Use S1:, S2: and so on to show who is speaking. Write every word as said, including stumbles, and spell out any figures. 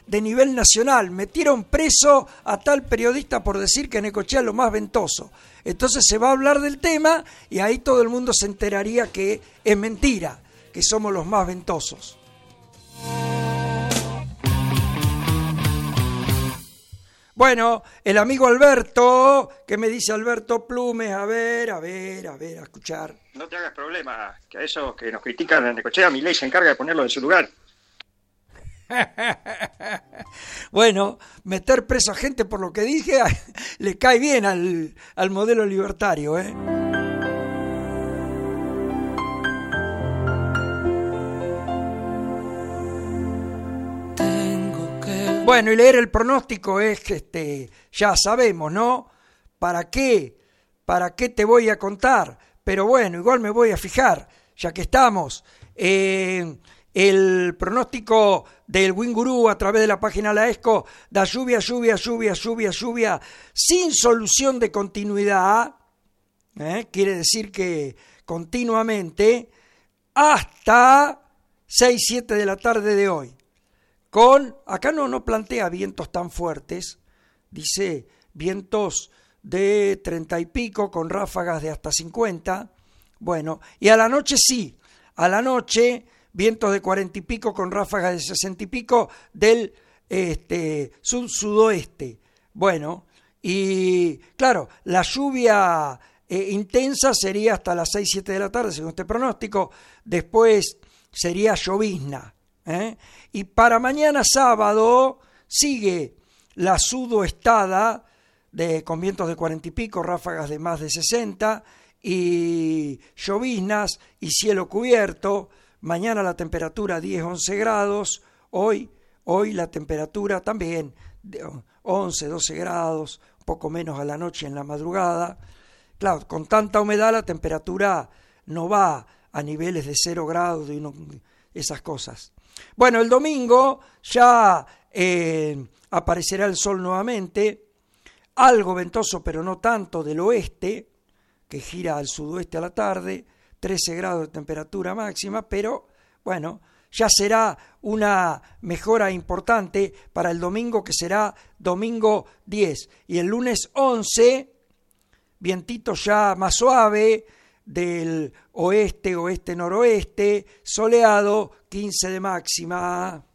S1: de nivel nacional. Metieron preso a tal periodista por decir que Necochea es lo más ventoso. Entonces se va a hablar del tema y ahí todo el mundo se enteraría que es mentira, que somos los más ventosos. Bueno, el amigo Alberto, ¿qué me dice Alberto Plumes? A ver, a ver, a ver, a escuchar.
S2: No te hagas problema, que a esos que nos critican en Necochea, Milei se encarga de ponerlo en su lugar.
S1: Bueno, meter preso a gente por lo que dije le cae bien al, al modelo libertario, ¿eh? Bueno, y leer el pronóstico es que este, ya sabemos, ¿no? ¿Para qué? ¿Para qué te voy a contar? Pero bueno, igual me voy a fijar, ya que estamos. Eh, el pronóstico del Wingurú a través de la página La ESCO da lluvia, lluvia, lluvia, lluvia, lluvia, sin solución de continuidad. ¿eh? Quiere decir que continuamente hasta seis, siete de la tarde de hoy. Con, acá no, no plantea vientos tan fuertes, dice vientos de treinta y pico con ráfagas de hasta cincuenta, bueno, y a la noche sí, a la noche vientos de cuarenta y pico con ráfagas de sesenta y pico del este, sud-sudoeste, bueno, y claro, la lluvia eh, intensa sería hasta las seis, siete de la tarde, según este pronóstico, después sería llovizna. ¿Eh? Y para mañana sábado sigue la sudoestada de, con vientos de cuarenta y pico, ráfagas de más de sesenta y lloviznas y cielo cubierto. Mañana la temperatura diez, once grados, hoy, hoy la temperatura también de once, doce grados, un poco menos a la noche y en la madrugada. Claro, con tanta humedad la temperatura no va a niveles de cero grados y no, esas cosas. Bueno, el domingo ya eh, aparecerá el sol nuevamente, algo ventoso pero no tanto del oeste, que gira al sudoeste a la tarde, trece grados de temperatura máxima, pero bueno, ya será una mejora importante para el domingo, que será domingo diez, y el lunes once, vientito ya más suave, del oeste, oeste-noroeste, soleado, quince de máxima.